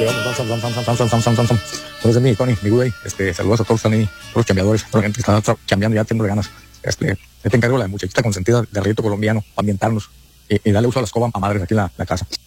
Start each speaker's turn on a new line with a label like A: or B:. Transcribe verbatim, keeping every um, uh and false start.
A: Entonces, mi Tony, mi Woody, este, saludos a todos, están ahí, todos los chambeadores, toda la gente que está chambeando ya, teniendo ganas. Este, te encargo la muchachita consentida de Rayito Colombiano, para ambientarnos y, y darle uso a la escoba a madres aquí en la, la casa.